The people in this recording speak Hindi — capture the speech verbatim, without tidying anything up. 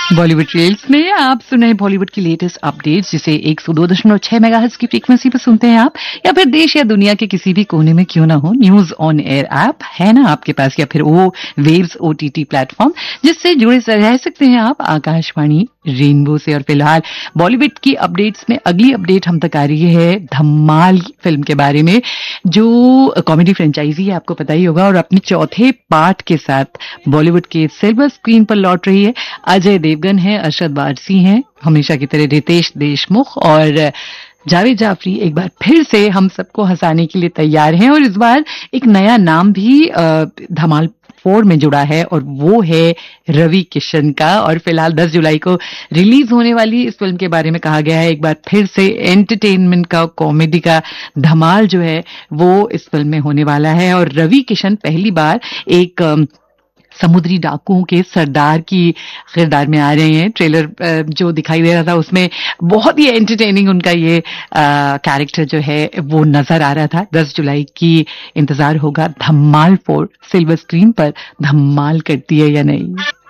बॉलीवुड रील्स में आप सुन रहे हैं बॉलीवुड की लेटेस्ट अपडेट्स, जिसे एक सौ दो दशमलव छह मेगाहर्ट्ज की फ्रीक्वेंसी पर सुनते हैं आप, या फिर देश या दुनिया के किसी भी कोने में क्यों ना हो। न्यूज ऑन एयर ऐप है ना आपके पास, या फिर वो वेव्स ओटीटी प्लेटफॉर्म जिससे जुड़े रह सकते हैं आप आकाशवाणी रेनबो से। और फिलहाल बॉलीवुड की अपडेट्स में अगली अपडेट हम तक आ रही है धमाल फिल्म के बारे में, जो कॉमेडी फ्रेंचाइजी है, आपको पता ही होगा, और अपने चौथे पार्ट के साथ बॉलीवुड के सिल्वर स्क्रीन पर लौट रही है। अजय देवगन है, अरशद वारसी हैं, हमेशा की तरह रितेश देशमुख और जावेद जाफरी एक बार फिर से हम सबको हंसाने के लिए तैयार हैं। और इस बार एक नया नाम भी धमाल फोर में जुड़ा है, और वो है रवि किशन का। और फिलहाल दस जुलाई को रिलीज होने वाली इस फिल्म के बारे में कहा गया है, एक बार फिर से एंटरटेनमेंट का, कॉमेडी का धमाल जो है वो इस फिल्म में होने वाला है। और रवि किशन पहली बार एक समुद्री डाकुओं के सरदार की किरदार में आ रहे हैं। ट्रेलर जो दिखाई दे रहा था उसमें बहुत ही एंटरटेनिंग उनका ये कैरेक्टर जो है वो नजर आ रहा था। दस जुलाई की इंतजार होगा धमाल फोर सिल्वर स्क्रीन पर धमाल करती है या नहीं।